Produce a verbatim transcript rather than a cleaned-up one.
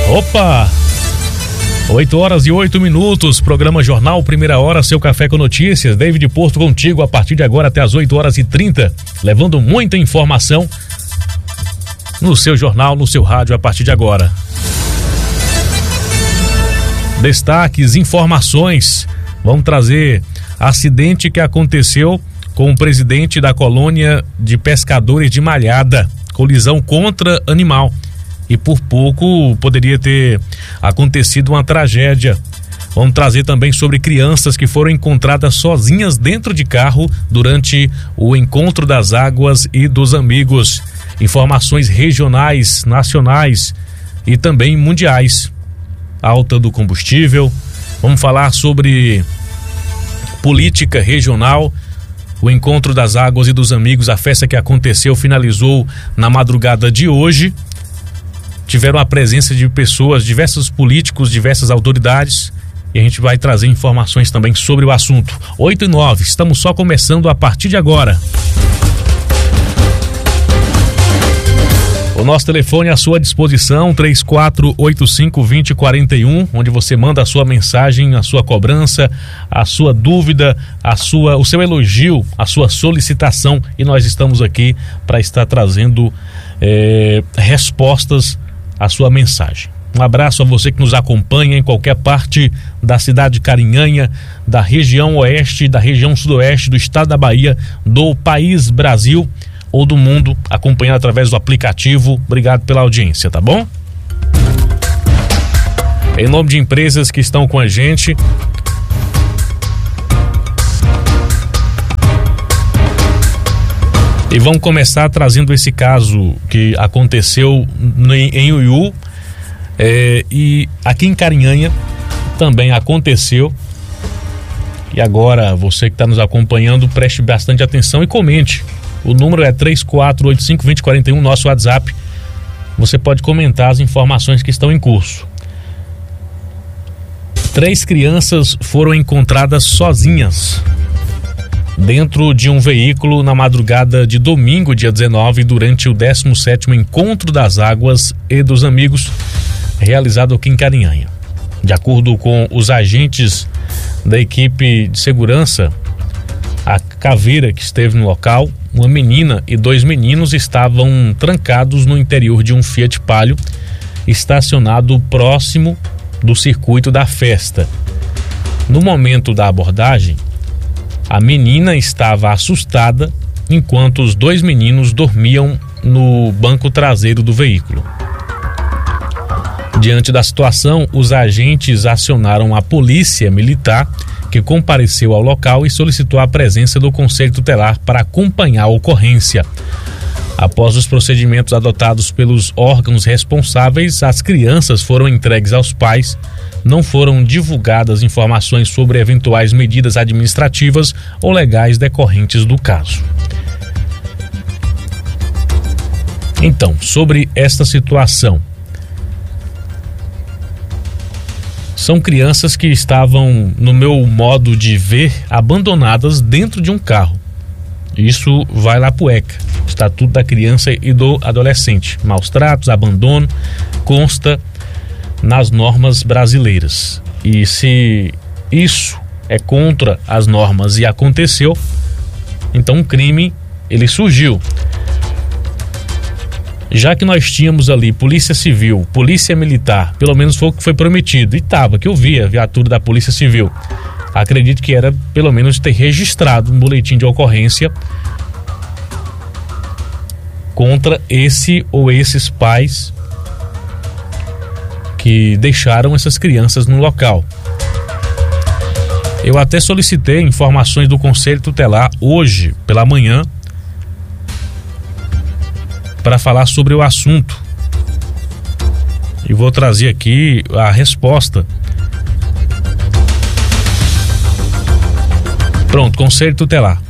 Opa! oito horas e oito minutos, programa Jornal Primeira Hora, seu café com notícias. David Porto contigo a partir de agora até as oito horas e trinta, levando muita informação no seu jornal, no seu rádio a partir de agora. Destaques, informações. Vamos trazer acidente que aconteceu com o presidente da colônia de pescadores de Malhada. Colisão contra animal. E por pouco poderia ter acontecido uma tragédia. Vamos trazer também sobre crianças que foram encontradas sozinhas dentro de carro durante o Encontro das Águas e dos Amigos. Informações regionais, nacionais e também mundiais. Alta do combustível. Vamos falar sobre política regional. O Encontro das Águas e dos Amigos, a festa que aconteceu, finalizou na madrugada de hoje. Tiveram a presença de pessoas, diversos políticos, diversas autoridades, e a gente vai trazer informações também sobre o assunto. oito e nove, estamos só começando a partir de agora. O nosso telefone é à sua disposição, três quatro oito cinco, dois zero quatro um, onde você manda a sua mensagem, a sua cobrança, a sua dúvida, a sua, o seu elogio, a sua solicitação, e nós estamos aqui para estar trazendo é, respostas à sua mensagem. Um abraço a você que nos acompanha em qualquer parte da cidade de Carinhanha, da região oeste, da região sudoeste do estado da Bahia, do país Brasil ou do mundo, acompanhando através do aplicativo. Obrigado pela audiência, tá bom? Em nome de empresas que estão com a gente, e vamos começar trazendo esse caso que aconteceu em, em Uiú, é, e aqui em Carinhanha também aconteceu. E agora você que está nos acompanhando, preste bastante atenção e comente. O número é três quatro oito cinco, dois zero quatro um, nosso WhatsApp. Você pode comentar as informações que estão em curso. Três crianças foram encontradas sozinhas dentro de um veículo na madrugada de domingo, dia dezenove, durante o décimo sétimo Encontro das Águas e dos Amigos, realizado aqui em Carinhanha. De acordo com os agentes da equipe de segurança, a caveira que esteve no local, uma menina e dois meninos estavam trancados no interior de um Fiat Palio, estacionado próximo do circuito da festa. No momento da abordagem, a menina estava assustada, enquanto os dois meninos dormiam no banco traseiro do veículo. Diante da situação, os agentes acionaram a polícia militar, que compareceu ao local e solicitou a presença do Conselho Tutelar para acompanhar a ocorrência. Após os procedimentos adotados pelos órgãos responsáveis, as crianças foram entregues aos pais. Não foram divulgadas informações sobre eventuais medidas administrativas ou legais decorrentes do caso. Então, sobre esta situação, são crianças que estavam, no meu modo de ver, abandonadas dentro de um carro. Isso vai lá pro ECA, Estatuto da Criança e do Adolescente. Maus tratos, abandono, consta nas normas brasileiras. E se isso é contra as normas e aconteceu, então um crime, ele surgiu. Já que nós tínhamos ali Polícia Civil, Polícia Militar, pelo menos foi o que foi prometido, e tava, que eu via a viatura da Polícia Civil, acredito que era pelo menos ter registrado um boletim de ocorrência contra esse ou esses pais que deixaram essas crianças no local. Eu até solicitei informações do Conselho Tutelar hoje pela manhã para falar sobre o assunto, e vou trazer aqui a resposta. Pronto, Conselho Tutelar.